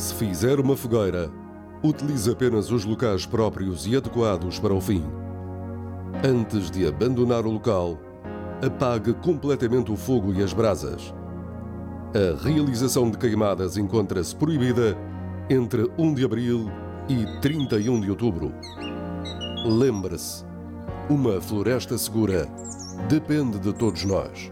Se fizer uma fogueira, utilize apenas os locais próprios e adequados para o fim. Antes de abandonar o local, apague completamente o fogo e as brasas. A realização de queimadas encontra-se proibida entre 1 de abril e 31 de outubro. Lembre-se, uma floresta segura depende de todos nós.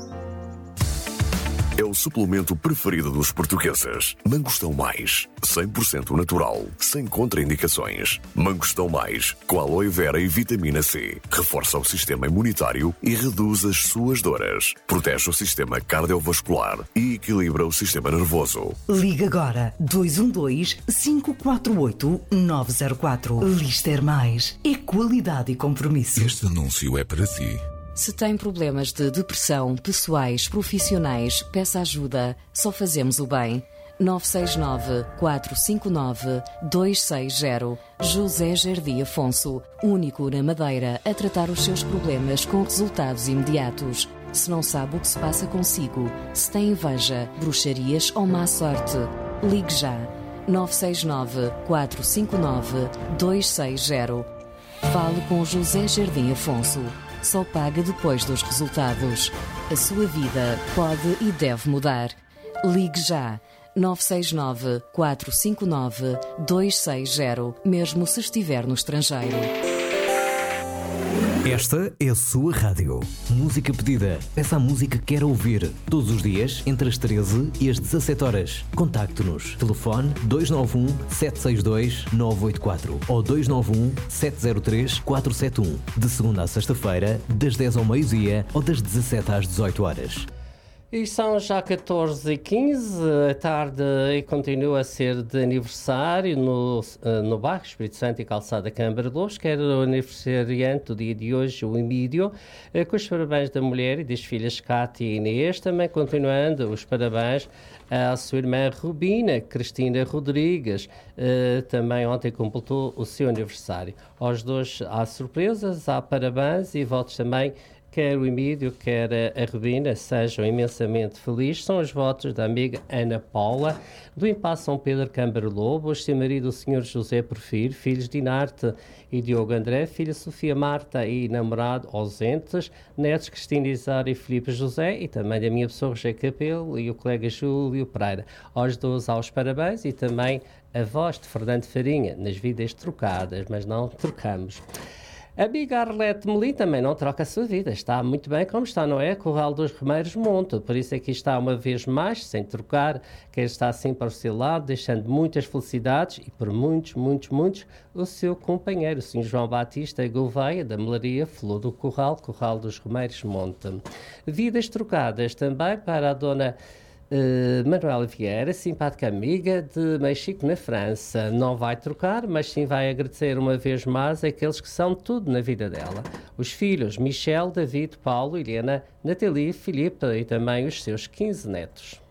É o suplemento preferido dos portugueses. Mangostão Mais, 100% natural, sem contraindicações. Mangostão Mais, com aloe vera e vitamina C. Reforça o sistema imunitário e reduz as suas dores. Protege o sistema cardiovascular e equilibra o sistema nervoso. Liga agora 212-548-904. Lister Mais. É qualidade e compromisso. Este anúncio é para si. Se tem problemas de depressão, pessoais, profissionais, peça ajuda. Só fazemos o bem. 969-459-260. José Jardim Afonso, único na Madeira a tratar os seus problemas com resultados imediatos. Se não sabe o que se passa consigo, se tem inveja, bruxarias ou má sorte, ligue já. 969-459-260. Fale com José Jardim Afonso. Só paga depois dos resultados. A sua vida pode e deve mudar. Ligue já. 969-459-260, mesmo se estiver no estrangeiro. Esta é a sua rádio. Música pedida. Peça a música que quer ouvir. Todos os dias, entre as 13 e as 17 horas. Contacte-nos. Telefone 291-762-984 ou 291-703-471. De segunda à sexta-feira, das 10 ao meio-dia ou das 17 às 18 horas. E são já 14h15, a tarde e continua a ser de aniversário no bairro Espírito Santo e Calçada Câmara de Lobos. Quero o aniversariante do dia de hoje, o Emílio, com os parabéns da mulher e das filhas Cátia e Inês. Também continuando os parabéns à sua irmã Rubina, Cristina Rodrigues, também ontem completou o seu aniversário. Aos dois há surpresas, há parabéns e votos também. Quer o Emílio, quer a Rubina, sejam imensamente felizes. São os votos da amiga Ana Paula, do Impasse São Pedro Câmara Lobos, seu marido o Sr. José Porfírio, filhos Dinarte e Diogo André, filha Sofia Marta e namorado ausentes, netos Cristina Isara e Filipe José, e também da minha pessoa, José Capelo e o colega Júlio Pereira. Aos 12 aos parabéns e também a voz de Fernando Farinha, nas vidas trocadas, mas não trocamos. A amiga Arlete Melim também não troca a sua vida, está muito bem como está, não é? Corral dos Remeiros Monte, por isso aqui está uma vez mais, sem trocar, quer estar assim para o seu lado, deixando muitas felicidades e por muitos, o seu companheiro, o Sr. João Batista Gouveia, da Melaria Flor do Corral dos Remeiros Monte. Vidas trocadas também para a dona Manuela Vieira, simpática amiga de Mexico na França. Não vai trocar, mas sim vai agradecer uma vez mais àqueles que são tudo na vida dela. Os filhos Michel, David, Paulo, Helena, Nathalie, Filipe e também os seus 15 netos.